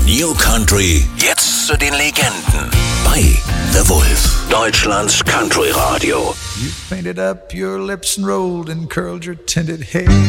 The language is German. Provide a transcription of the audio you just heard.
New Country, jetzt zu den Legenden. Bei The Wolf, Deutschlands Country Radio. You painted up your lips and rolled and curled your tinted hair.